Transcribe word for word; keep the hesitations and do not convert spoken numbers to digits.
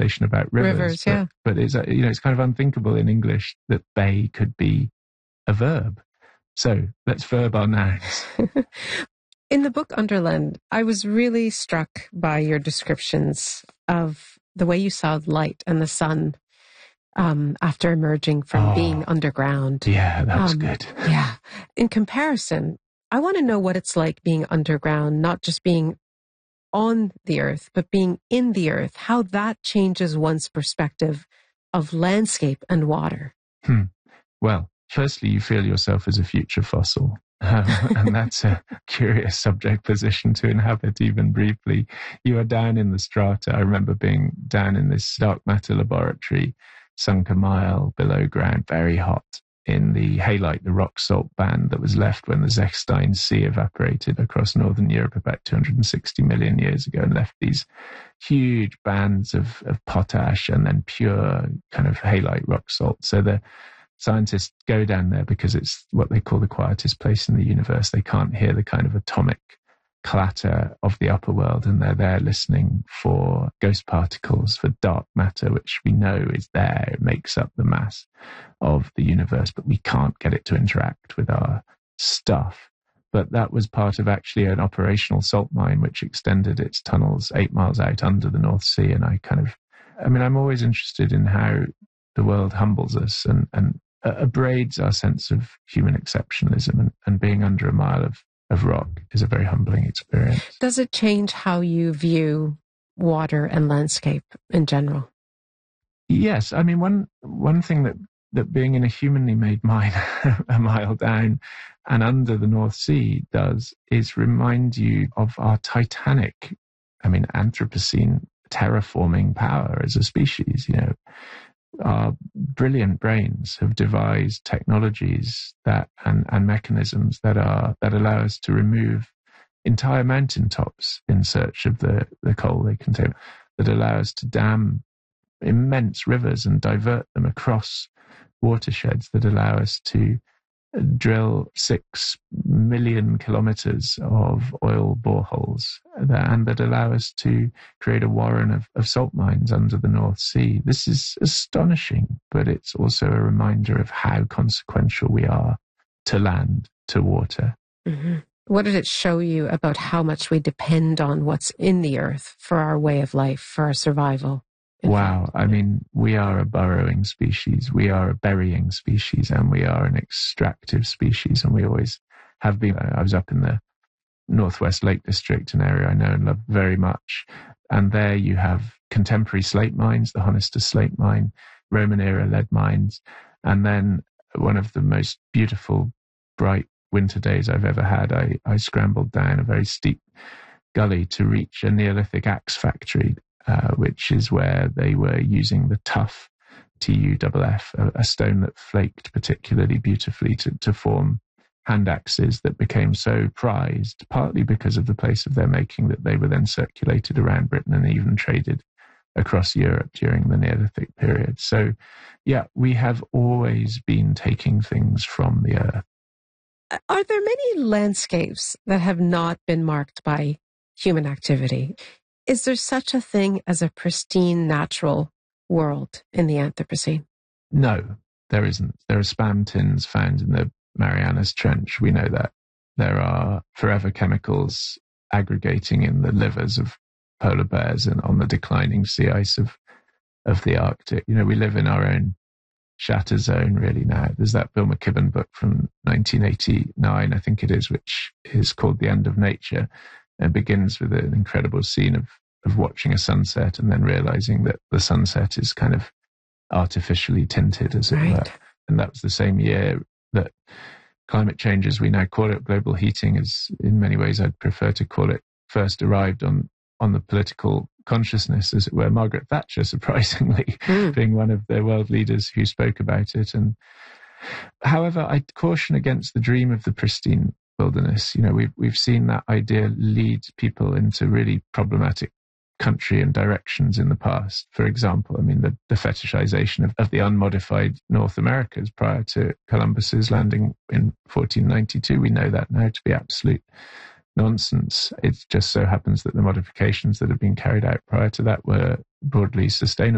conversation about rivers. Rivers, but, yeah. But it's, uh, you know, it's kind of unthinkable in English that bay could be a verb. So let's verb our nouns. In the book Underland, I was really struck by your descriptions of the way you saw light and the sun um, after emerging from Oh, being underground. Yeah, that was Um, good. Yeah. In comparison, I want to know what it's like being underground, not just being on the earth, but being in the earth, how that changes one's perspective of landscape and water. Hmm. Well, firstly, you feel yourself as a future fossil. Um, and that's a curious subject position to inhabit, even briefly. You are down in the strata. I remember being down in this dark matter laboratory, sunk a mile below ground, very hot, in the halite, the rock salt band that was left when the Zechstein Sea evaporated across northern Europe about two hundred sixty million years ago and left these huge bands of, of potash and then pure kind of halite rock salt. So the scientists go down there because it's what they call the quietest place in the universe. They can't hear the kind of atomic clatter of the upper world, and they're there listening for ghost particles, for dark matter, which we know is there. It makes up the mass of the universe, but we can't get it to interact with our stuff. But that was part of actually an operational salt mine which extended its tunnels eight miles out under the North Sea. And I kind of, I mean, I'm always interested in how the world humbles us and, and uh, abrades our sense of human exceptionalism, and, and being under a mile of of rock is a very humbling experience. Does it change how you view water and landscape in general? Yes. I mean, one one thing that, that being in a humanly made mine a mile down and under the North Sea does is remind you of our titanic, I mean, Anthropocene terraforming power as a species. You know, our brilliant brains have devised technologies that and, and mechanisms that are that allow us to remove entire mountaintops in search of the, the coal they contain, that allow us to dam immense rivers and divert them across watersheds, that allow us to drill six million kilometers of oil boreholes, and that allow us to create a warren of, of salt mines under the North Sea. This is astonishing, but it's also a reminder of how consequential we are to land, to water. Mm-hmm. What did it show you about how much we depend on what's in the earth for our way of life, for our survival? Wow. I mean, we are a burrowing species, we are a burying species, and we are an extractive species, and we always have been. I was up in the Northwest Lake District, an area I know and love very much, and there you have contemporary slate mines, the Honister slate mine, Roman era lead mines, and then one of the most beautiful, bright winter days I've ever had, I, I scrambled down a very steep gully to reach a Neolithic axe factory, Uh, which is where they were using the tough T U F F, a, a stone that flaked particularly beautifully to, to form hand axes that became so prized, partly because of the place of their making, that they were then circulated around Britain and even traded across Europe during the Neolithic period. So, yeah, we have always been taking things from the earth. Are there many landscapes that have not been marked by human activity? Is there such a thing as a pristine natural world in the Anthropocene? No, there isn't. There are spam tins found in the Marianas Trench. We know that. There are forever chemicals aggregating in the livers of polar bears and on the declining sea ice of, of the Arctic. You know, we live in our own shatter zone really now. There's that Bill McKibben book from nineteen eighty-nine, I think it is, which is called The End of Nature, and begins with an incredible scene of, of watching a sunset and then realizing that the sunset is kind of artificially tinted, as it right. were. And that was the same year that climate change, as we now call it, global heating, is in many ways I'd prefer to call it, first arrived on, on the political consciousness, as it were. Margaret Thatcher, surprisingly, mm. being one of the world leaders who spoke about it. And however, I caution against the dream of the pristine wilderness. You know, we've we've seen that idea lead people into really problematic country and directions in the past. For example, I mean, the, the fetishization of, of the unmodified North Americas prior to Columbus's landing in fourteen ninety-two. We know that now to be absolute nonsense. It just so happens that the modifications that have been carried out prior to that were broadly sustainable.